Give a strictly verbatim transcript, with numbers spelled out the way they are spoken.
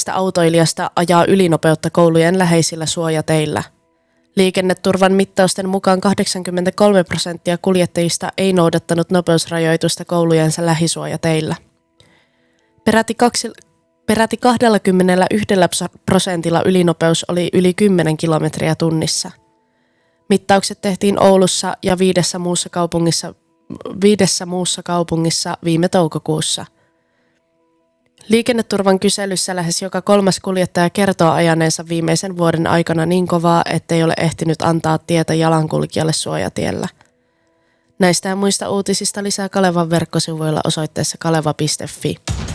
ikäistä autoilijasta ajaa ylinopeutta koulujen läheisillä suojateillä. Liikenneturvan mittausten mukaan kahdeksankymmentäkolme prosenttia kuljettajista ei noudattanut nopeusrajoitusta koulujensa lähisuojateillä. Peräti, kaksi, peräti kaksikymmentäyksi prosentilla ylinopeus oli yli kymmenen kilometriä tunnissa. Mittaukset tehtiin Oulussa ja viidessä muussa kaupungissa, viidessä muussa kaupungissa viime toukokuussa. Liikenneturvan kyselyssä lähes joka kolmas kuljettaja kertoo ajaneensa viimeisen vuoden aikana niin kovaa, ettei ole ehtinyt antaa tietä jalankulkijalle suojatiellä. Näistä ja muista uutisista lisää Kalevan verkkosivuilla osoitteessa kaleva piste fi.